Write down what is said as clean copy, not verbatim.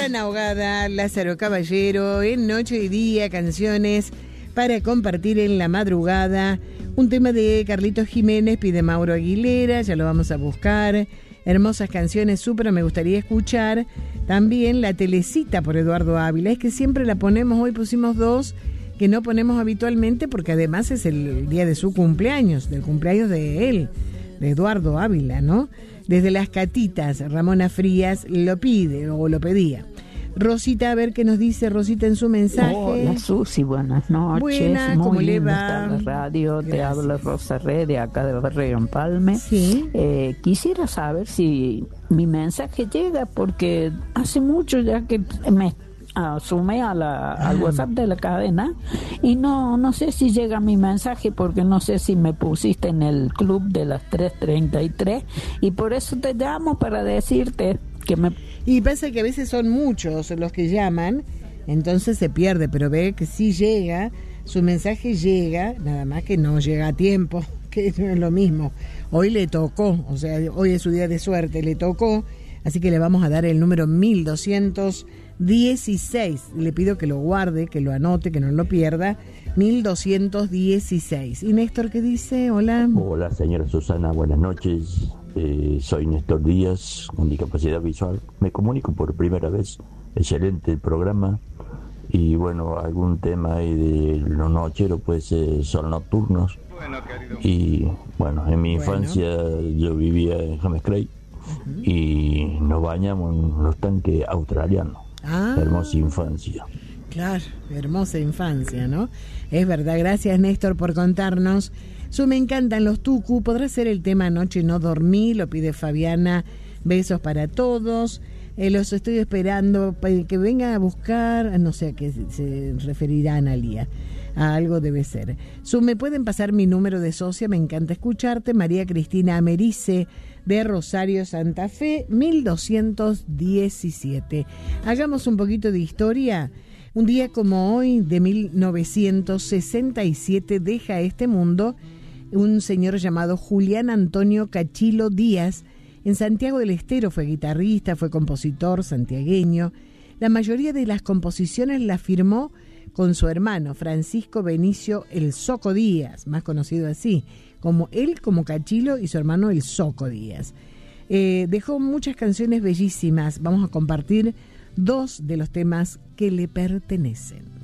Susana Ahogada, Lázaro Caballero, en Noche y Día, canciones para compartir en la madrugada. Un tema de Carlitos Jiménez, pide Mauro Aguilera, ya lo vamos a buscar. Hermosas canciones, súper, me gustaría escuchar. También La Telecita por Eduardo Ávila, es que siempre la ponemos, hoy pusimos dos que no ponemos habitualmente porque además es el día de su cumpleaños, del cumpleaños de él, de Eduardo Ávila, ¿no? Desde Las Catitas, Ramona Frías lo pide o lo pedía. Rosita, a ver qué nos dice Rosita en su mensaje. Hola Susi, buenas noches. Buenas, ¿cómo le va? La radio, Gracias. te habla Rosa Red de acá del barrio Empalme. Sí. Quisiera saber si mi mensaje llega, porque hace mucho ya que me sumé al WhatsApp de la cadena y no sé si llega mi mensaje, porque no sé si me pusiste en el club de las 3:33 y por eso te llamo para decirte que me... Y pasa que a veces son muchos los que llaman, entonces se pierde, pero ve que sí llega, su mensaje llega, nada más que no llega a tiempo, que no es lo mismo. Hoy le tocó, o sea, hoy es su día de suerte, le tocó, así que le vamos a dar el número 1216. Le pido que lo guarde, que lo anote, que no lo pierda. 1216. ¿Y Néstor qué dice? Hola. Hola, señora Susana, buenas noches. Soy Néstor Díaz, con discapacidad visual. Me comunico por primera vez. Excelente el programa. Y bueno, algún tema ahí de los nocheros, pues son nocturnos. Y bueno, en mi infancia yo vivía en James Cray y nos bañamos en los tanques australianos. Hermosa infancia. Claro, hermosa infancia, ¿no? Es verdad, gracias Néstor por contarnos. Me encantan los tucu, podrá ser el tema Anoche no dormí, lo pide Fabiana, besos para todos. Los estoy esperando que vengan a buscar, no sé a qué se referirá Analía, a algo debe ser. Me pueden pasar mi número de socia, me encanta escucharte. María Cristina Americe de Rosario Santa Fe, 1217. Hagamos un poquito de historia. Un día como hoy, de 1967, deja este mundo un señor llamado Julián Antonio Cachilo Díaz. En Santiago del Estero fue guitarrista, fue compositor santiagueño. La mayoría de las composiciones las firmó con su hermano Francisco Benicio El Zoco Díaz, más conocido así, como él como Cachilo y su hermano El Zoco Díaz. Dejó muchas canciones bellísimas. Vamos a compartir dos de los temas que le pertenecen.